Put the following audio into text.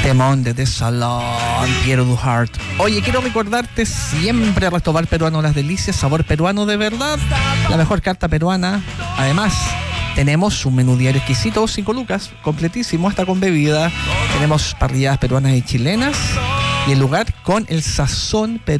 Temón de The Salón, Piero Duhart. Oye, quiero recordarte siempre Resto Bar Peruano Las Delicias, sabor peruano de verdad, la mejor carta peruana. Además, tenemos un menú diario exquisito, 5 lucas, completísimo, hasta con bebida. Tenemos parrilladas peruanas y chilenas y el lugar con el sazón peruano.